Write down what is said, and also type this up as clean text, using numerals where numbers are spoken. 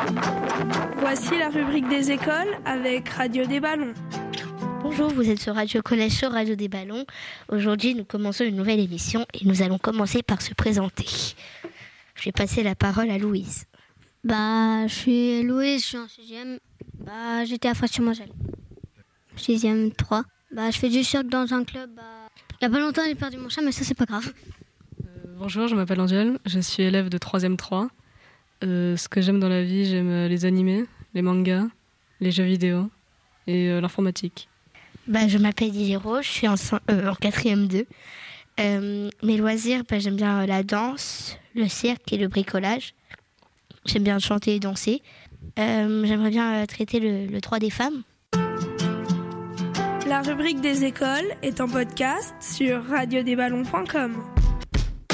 Voici la rubrique des écoles avec Radio des Ballons. Bonjour, vous êtes sur Radio Collège sur Radio des Ballons. Aujourd'hui, nous commençons une nouvelle émission et nous allons commencer par se présenter. Je vais passer la parole à Louise. Je suis Louise, je suis en 6e. J'étais à Fras-sur-Moselle. 6e 3. Je fais du cirque dans un club. Il n'y a pas longtemps, j'ai perdu mon chat, mais ça, c'est pas grave. Bonjour, je m'appelle Angèle, je suis élève de 3e 3. Ce que j'aime dans la vie, j'aime les animés, les mangas, les jeux vidéo et l'informatique. Je m'appelle Diliro, je suis en 4e 2. Mes loisirs, j'aime bien la danse, le cirque et le bricolage. J'aime bien chanter et danser. J'aimerais bien traiter le droit des femmes. La rubrique des écoles est en podcast sur radiodesballons.com.